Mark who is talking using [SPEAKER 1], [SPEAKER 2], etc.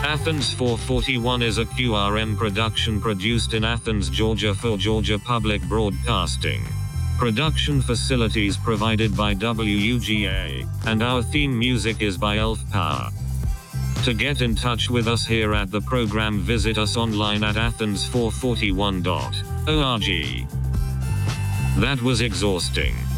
[SPEAKER 1] Athens 441 is a QRM production produced in Athens, Georgia for Georgia Public Broadcasting. Production facilities provided by WUGA, and our theme music is by Elf Power. To get in touch with us here at the program, visit us online at athens441.org. That was exhausting.